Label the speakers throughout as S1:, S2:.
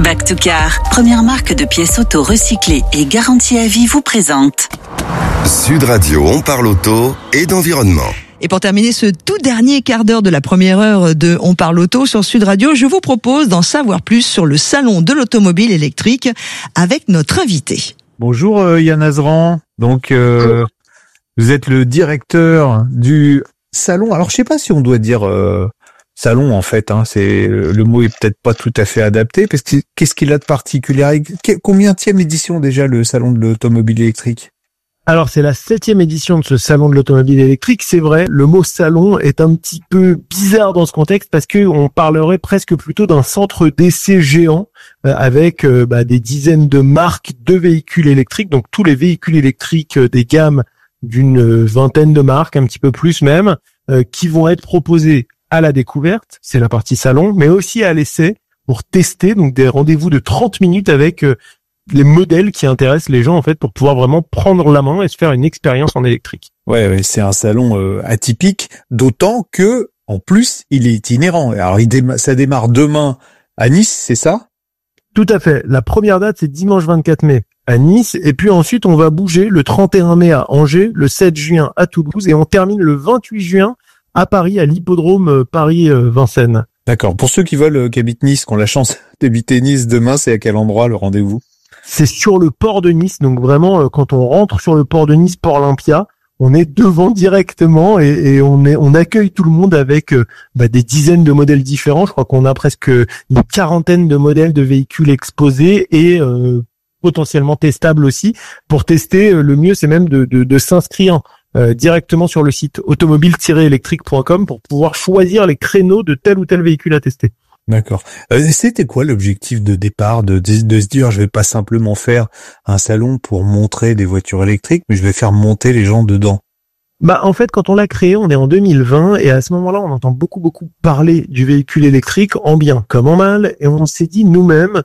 S1: Back to Car, première marque de pièces auto recyclées et garantie à vie, vous présente
S2: Sud Radio, on parle auto et d'environnement.
S3: Et pour terminer ce tout dernier quart d'heure de la première heure de On parle auto sur Sud Radio, je vous propose d'en savoir plus sur le salon de l'automobile électrique avec notre invité.
S4: Bonjour Yann Azran. Donc vous êtes le directeur du salon. Alors je sais pas si on doit dire salon en fait, c'est le mot est peut-être pas tout à fait adapté parce que qu'est-ce qu'il a de particulier? Combienième édition déjà le salon de l'automobile électrique?
S5: Alors c'est la 7e édition de ce salon de l'automobile électrique. C'est vrai, le mot salon est un petit peu bizarre dans ce contexte parce que on parlerait presque plutôt d'un centre d'essai géant avec des dizaines de marques de véhicules électriques, donc tous les véhicules électriques des gammes d'une vingtaine de marques, un petit peu plus même, qui vont être proposés à la découverte, c'est la partie salon, mais aussi à l'essai pour tester, donc des rendez-vous de 30 minutes avec les modèles qui intéressent les gens en fait pour pouvoir vraiment prendre la main et se faire une expérience en électrique.
S4: Ouais, c'est un salon atypique, d'autant que en plus il est itinérant. Alors ça démarre demain à Nice, c'est ça?
S5: Tout à fait. La première date c'est dimanche 24 mai à Nice et puis ensuite on va bouger le 31 mai à Angers, le 7 juin à Toulouse et on termine le 28 juin à Paris, à l'hippodrome Paris-Vincennes.
S4: D'accord. Pour ceux qui habitent Nice, qui ont la chance d'habiter Nice demain, c'est à quel endroit le rendez-vous?
S5: C'est sur le port de Nice. Donc vraiment, quand on rentre sur le port de Nice, port Olympia, on est devant directement et on accueille tout le monde avec des dizaines de modèles différents. Je crois qu'on a presque une quarantaine de modèles de véhicules exposés et potentiellement testables aussi. Pour tester, le mieux, c'est même de s'inscrire directement sur le site automobile-électrique.com pour pouvoir choisir les créneaux de tel ou tel véhicule à tester.
S4: D'accord. C'était quoi l'objectif de départ de se dire je vais pas simplement faire un salon pour montrer des voitures électriques, mais je vais faire monter les gens dedans?
S5: En fait, quand on l'a créé, on est en 2020 et à ce moment-là, on entend beaucoup parler du véhicule électrique en bien comme en mal et on s'est dit nous-mêmes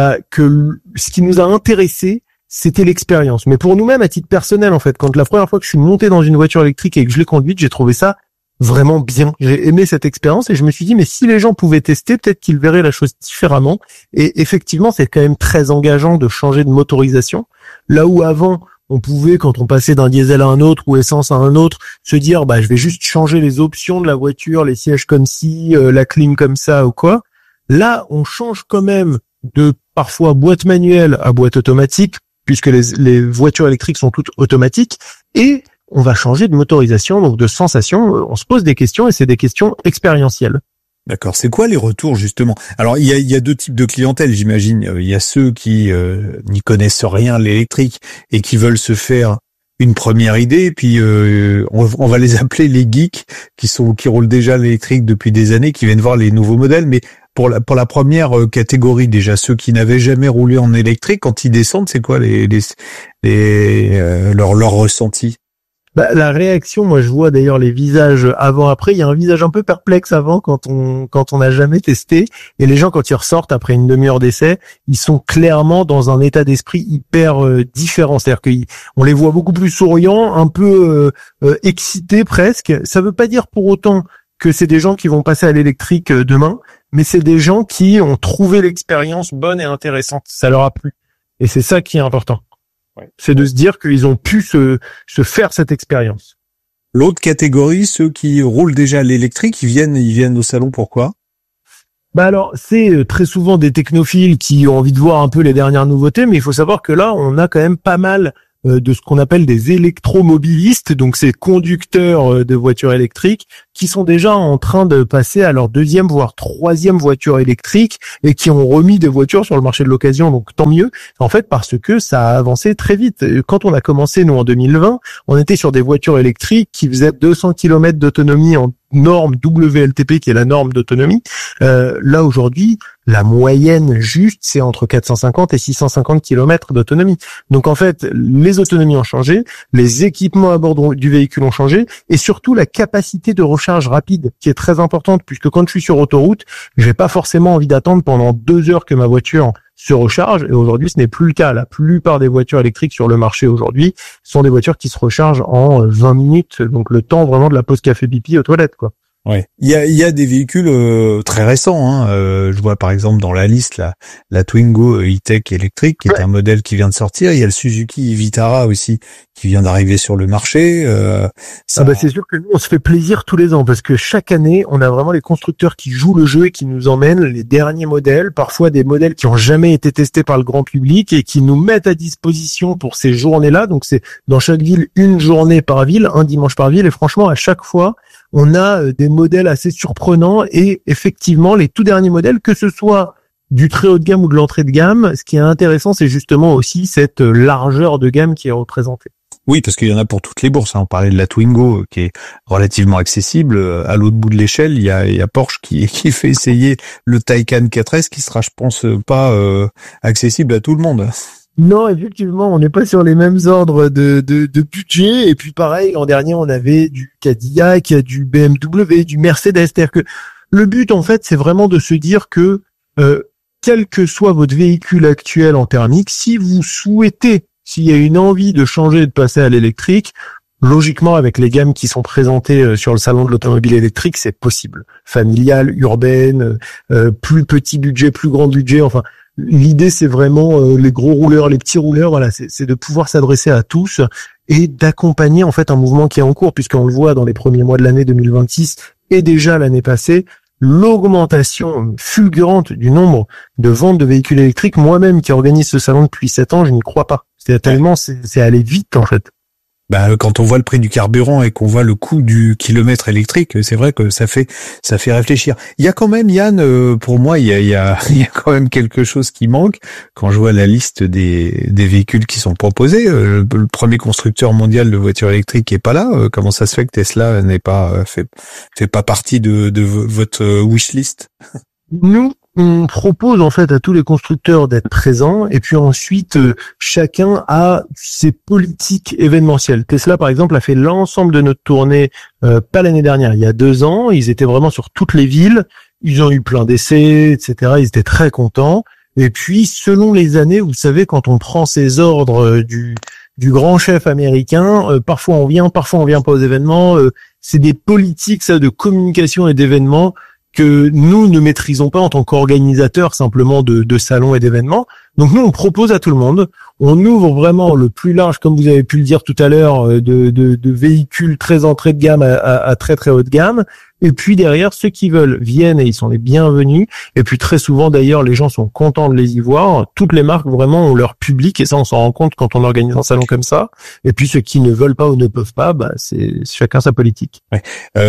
S5: que ce qui nous a intéressé c'était l'expérience. Mais pour nous-mêmes, à titre personnel, en fait, quand la première fois que je suis monté dans une voiture électrique et que je l'ai conduite, j'ai trouvé ça vraiment bien. J'ai aimé cette expérience et je me suis dit, mais si les gens pouvaient tester, peut-être qu'ils verraient la chose différemment. Et effectivement, c'est quand même très engageant de changer de motorisation. Là où avant, on pouvait, quand on passait d'un diesel à un autre ou essence à un autre, se dire, je vais juste changer les options de la voiture, les sièges comme ci, la clim comme ça ou quoi. Là, on change quand même de parfois boîte manuelle à boîte automatique, puisque les voitures électriques sont toutes automatiques, et on va changer de motorisation, donc de sensation. On se pose des questions, et c'est des questions expérientielles.
S4: D'accord. C'est quoi les retours, justement? Alors, il y a deux types de clientèle, j'imagine. Il y a ceux qui n'y connaissent rien à l'électrique et qui veulent se faire une première idée, puis on va les appeler les geeks, qui roulent déjà l'électrique depuis des années, qui viennent voir les nouveaux modèles, mais pour la première catégorie, déjà ceux qui n'avaient jamais roulé en électrique, quand ils descendent, c'est quoi leur ressenti?
S5: La réaction, moi je vois d'ailleurs les visages avant-après. Il y a un visage un peu perplexe avant quand on n'a jamais testé, et les gens quand ils ressortent après une demi-heure d'essai, ils sont clairement dans un état d'esprit hyper différent. C'est-à-dire qu'on les voit beaucoup plus souriants, un peu excités presque. Ça veut pas dire pour autant que c'est des gens qui vont passer à l'électrique demain, mais c'est des gens qui ont trouvé l'expérience bonne et intéressante. Ça leur a plu. Et c'est ça qui est important. Ouais. C'est de se dire qu'ils ont pu se faire cette expérience.
S4: L'autre catégorie, ceux qui roulent déjà à l'électrique, ils viennent au salon, pourquoi?
S5: Alors, c'est très souvent des technophiles qui ont envie de voir un peu les dernières nouveautés, mais il faut savoir que là, on a quand même pas mal de ce qu'on appelle des électromobilistes, donc ces conducteurs de voitures électriques qui sont déjà en train de passer à leur deuxième voire troisième voiture électrique et qui ont remis des voitures sur le marché de l'occasion, donc tant mieux, en fait, parce que ça a avancé très vite. Quand on a commencé, nous, en 2020, on était sur des voitures électriques qui faisaient 200 km d'autonomie en norme WLTP, qui est la norme d'autonomie. Là, aujourd'hui, la moyenne juste, c'est entre 450 et 650 km d'autonomie. Donc, en fait, les autonomies ont changé, les équipements à bord du véhicule ont changé, et surtout la capacité de recharge rapide, qui est très importante, puisque quand je suis sur autoroute, j'ai pas forcément envie d'attendre pendant 2 heures que ma voiture se recharge, et aujourd'hui, ce n'est plus le cas. La plupart des voitures électriques sur le marché aujourd'hui sont des voitures qui se rechargent en 20 minutes, donc le temps vraiment de la pause café pipi aux toilettes, quoi.
S4: Ouais. Il y a des véhicules très récents. Hein. Je vois par exemple dans la liste la Twingo E-Tech électrique, qui est un modèle qui vient de sortir. Il y a le Suzuki Vitara aussi qui vient d'arriver sur le marché.
S5: C'est sûr que nous on se fait plaisir tous les ans parce que chaque année on a vraiment les constructeurs qui jouent le jeu et qui nous emmènent les derniers modèles, parfois des modèles qui ont jamais été testés par le grand public et qui nous mettent à disposition pour ces journées-là. Donc c'est dans chaque ville une journée par ville, un dimanche par ville, et franchement à chaque fois on a des modèles assez surprenants et effectivement les tout derniers modèles, que ce soit du très haut de gamme ou de l'entrée de gamme, ce qui est intéressant c'est justement aussi cette largeur de gamme qui est représentée.
S4: Oui, parce qu'il y en a pour toutes les bourses. On parlait de la Twingo qui est relativement accessible. À l'autre bout de l'échelle, il y a Porsche qui fait essayer le Taycan 4S qui sera, je pense, pas accessible à tout le monde.
S5: Non, effectivement, on n'est pas sur les mêmes ordres de budget. Et puis pareil, l'an dernier, on avait du Cadillac, du BMW, du Mercedes. C'est-à-dire que le but, en fait, c'est vraiment de se dire que quel que soit votre véhicule actuel en thermique, si vous souhaitez, s'il y a une envie de changer et de passer à l'électrique, logiquement, avec les gammes qui sont présentées sur le salon de l'automobile électrique, c'est possible. Familiale, urbaine, plus petit budget, plus grand budget, enfin... L'idée, c'est vraiment les gros rouleurs, les petits rouleurs. Voilà, c'est de pouvoir s'adresser à tous et d'accompagner en fait un mouvement qui est en cours, puisqu'on le voit dans les premiers mois de l'année 2026 et déjà l'année passée, l'augmentation fulgurante du nombre de ventes de véhicules électriques. Moi-même, qui organise ce salon depuis 7 ans, je n'y crois pas. C'est tellement, c'est allé vite en fait.
S4: Quand on voit le prix du carburant et qu'on voit le coût du kilomètre électrique, c'est vrai que ça fait réfléchir. Il y a quand même, Yann, pour moi, il y a quand même quelque chose qui manque quand je vois la liste des véhicules qui sont proposés. Le premier constructeur mondial de voitures électriques est pas là. Comment ça se fait que Tesla n'est pas fait pas partie de votre wishlist?
S5: Nous, on propose en fait à tous les constructeurs d'être présents et puis ensuite chacun a ses politiques événementielles. Tesla par exemple a fait l'ensemble de notre tournée pas l'année dernière, il y a 2 ans. Ils étaient vraiment sur toutes les villes, ils ont eu plein d'essais, etc. Ils étaient très contents. Et puis selon les années, vous savez, quand on prend ses ordres du grand chef américain, parfois on vient pas aux événements. C'est des politiques ça de communication et d'événements que nous ne maîtrisons pas en tant qu'organisateurs simplement de salons et d'événements. Donc nous, on propose à tout le monde. On ouvre vraiment le plus large, comme vous avez pu le dire tout à l'heure, de véhicules très entrée de gamme à très très haut de gamme. Et puis derrière, ceux qui veulent viennent et ils sont les bienvenus. Et puis très souvent, d'ailleurs, les gens sont contents de les y voir. Toutes les marques vraiment ont leur public et ça, on s'en rend compte quand on organise un salon comme ça. Et puis ceux qui ne veulent pas ou ne peuvent pas, c'est chacun sa politique.
S4: Ouais.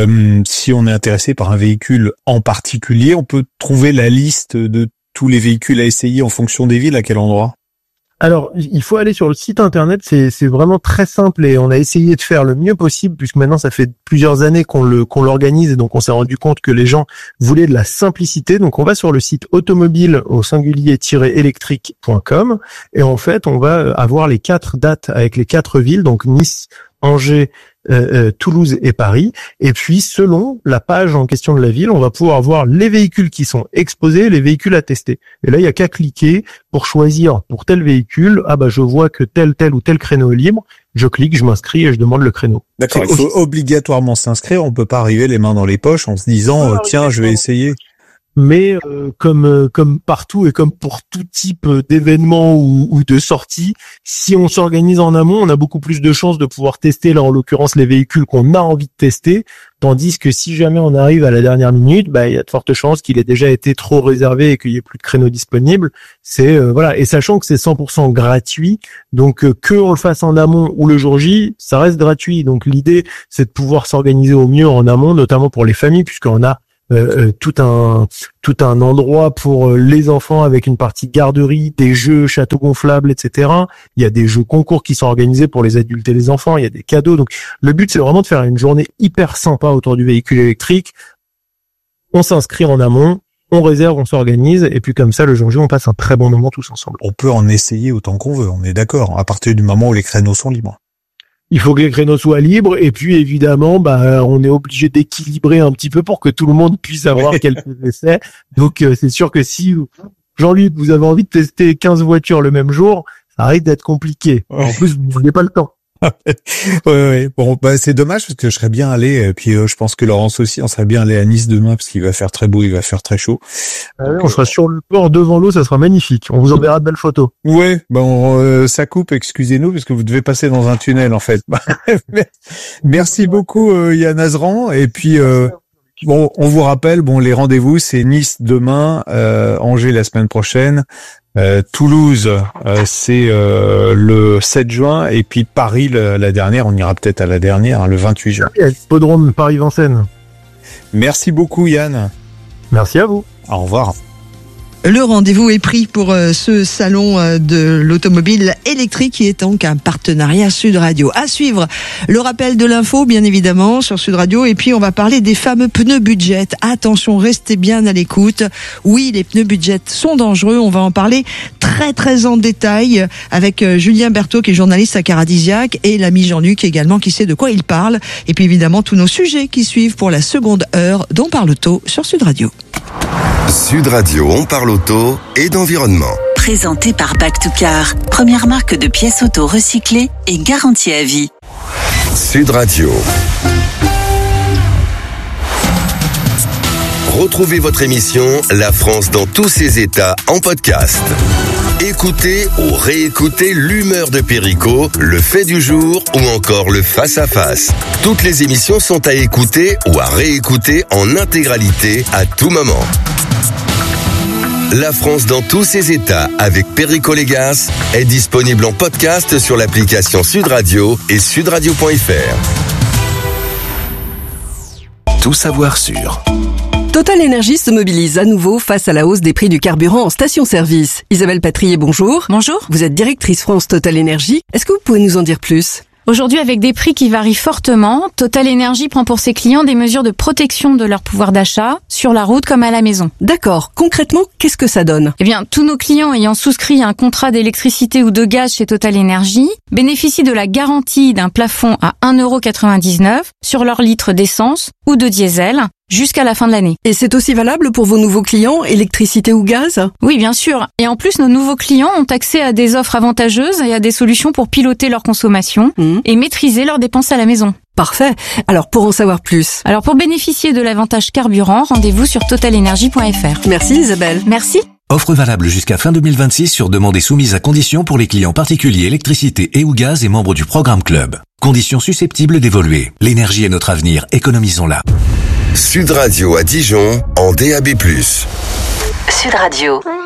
S4: Si on est intéressé par un véhicule en particulier, on peut trouver la liste de tous les véhicules à essayer en fonction des villes. À quel endroit?
S5: Alors, il faut aller sur le site internet, c'est vraiment très simple et on a essayé de faire le mieux possible puisque maintenant ça fait plusieurs années qu'on l'organise et donc on s'est rendu compte que les gens voulaient de la simplicité. Donc on va sur le site automobile au singulier-électrique.com et en fait on va avoir les 4 dates avec les 4 villes, donc Nice, Angers, Toulouse et Paris. Et puis, selon la page en question de la ville, on va pouvoir voir les véhicules qui sont exposés, les véhicules à tester. Et là, il y a qu'à cliquer pour choisir pour tel véhicule. Je vois que tel ou tel créneau est libre. Je clique, je m'inscris et je demande le créneau.
S4: D'accord. Il faut obligatoirement s'inscrire. On peut pas arriver les mains dans les poches en se disant tiens, je vais essayer.
S5: Mais comme partout et comme pour tout type d'événement ou de sortie, si on s'organise en amont, on a beaucoup plus de chances de pouvoir tester, là en l'occurrence, les véhicules qu'on a envie de tester, tandis que si jamais on arrive à la dernière minute, il y a de fortes chances qu'il ait déjà été trop réservé et qu'il y ait plus de créneaux disponibles. C'est voilà, et sachant que c'est 100% gratuit, donc que on le fasse en amont ou le jour J, ça reste gratuit. Donc l'idée, c'est de pouvoir s'organiser au mieux en amont, notamment pour les familles, puisqu'on a tout un endroit pour les enfants avec une partie garderie, des jeux, châteaux gonflables, etc. Il y a des jeux concours qui sont organisés pour les adultes et les enfants. Il y a des cadeaux. Donc, le but, c'est vraiment de faire une journée hyper sympa autour du véhicule électrique. On s'inscrit en amont, on réserve, on s'organise, et puis comme ça, le jour J, on passe un très bon moment tous ensemble.
S4: On peut en essayer autant qu'on veut. On est d'accord. À partir du moment où les créneaux sont libres.
S5: Il faut que les créneaux soient libres et puis évidemment, on est obligé d'équilibrer un petit peu pour que tout le monde puisse avoir quelques essais. Donc c'est sûr que si Jean-Luc, vous avez envie de tester 15 voitures le même jour, ça risque d'être compliqué. En plus, vous n'avez pas le temps.
S4: Ouais. Bon, bah c'est dommage parce que je serais bien allé. Et puis je pense que Laurence aussi, on serait bien allé à Nice demain parce qu'il va faire très beau, il va faire très chaud.
S5: On sera sur le port devant l'eau, ça sera magnifique. On vous enverra de belles photos.
S4: Ouais, bon, ça coupe, excusez-nous parce que vous devez passer dans un tunnel en fait. Merci beaucoup Yann Azran. Et puis bon, on vous rappelle, bon, les rendez-vous c'est Nice demain, Angers la semaine prochaine. Toulouse, c'est le 7 juin, et puis Paris, la dernière, on ira peut-être à la dernière, le 28 juin.
S5: Hippodrome Paris-Vincennes.
S4: Merci beaucoup Yann.
S5: Merci à vous.
S4: Au revoir.
S3: Le rendez-vous est pris pour ce salon de l'automobile électrique qui est donc un partenariat Sud Radio. À suivre, le rappel de l'info, bien évidemment, sur Sud Radio. Et puis, on va parler des fameux pneus budget. Attention, restez bien à l'écoute. Oui, les pneus budget sont dangereux. On va en parler très en détail avec Julien Berthaud, qui est journaliste à Caradisiac, et l'ami Jean-Luc également, qui sait de quoi il parle. Et puis, évidemment, tous nos sujets qui suivent pour la seconde heure d'On parle auto sur Sud Radio.
S2: Sud Radio, on parle auto et d'environnement.
S1: Présenté par Back to Car, première marque de pièces auto recyclées et garantie à vie.
S2: Sud Radio. Retrouvez votre émission La France dans tous ses états en podcast. Écoutez ou réécoutez l'humeur de Perico, le fait du jour ou encore le face-à-face. Toutes les émissions sont à écouter ou à réécouter en intégralité à tout moment. La France dans tous ses états avec Perico Légas est disponible en podcast sur l'application Sud Radio et sudradio.fr.
S6: Tout savoir sur
S7: Total Énergie se mobilise à nouveau face à la hausse des prix du carburant en station-service. Isabelle Patrier, bonjour.
S8: Bonjour.
S7: Vous êtes directrice France Total Énergie. Est-ce que vous pouvez nous en dire plus ?
S8: Aujourd'hui, avec des prix qui varient fortement, Total Énergie prend pour ses clients des mesures de protection de leur pouvoir d'achat, sur la route comme à la maison.
S7: D'accord. Concrètement, qu'est-ce que ça donne ?
S8: Eh bien, tous nos clients ayant souscrit un contrat d'électricité ou de gaz chez Total Énergie bénéficient de la garantie d'un plafond à 1,99€ sur leur litre d'essence ou de diesel jusqu'à la fin de l'année.
S7: Et c'est aussi valable pour vos nouveaux clients, électricité ou gaz ?
S8: Oui, bien sûr. Et en plus, nos nouveaux clients ont accès à des offres avantageuses et à des solutions pour piloter leur consommation et maîtriser leurs dépenses à la maison.
S7: Parfait. Alors, pour en savoir plus.
S8: Alors, pour bénéficier de l'avantage carburant, rendez-vous sur totalenergie.fr.
S7: Merci Isabelle.
S8: Merci.
S6: Offre valable jusqu'à fin 2026 sur demande et soumise à conditions pour les clients particuliers électricité et ou gaz et membres du programme Club. Conditions susceptibles d'évoluer. L'énergie est notre avenir, économisons-la.
S2: Sud Radio à Dijon en DAB+.
S1: Sud Radio.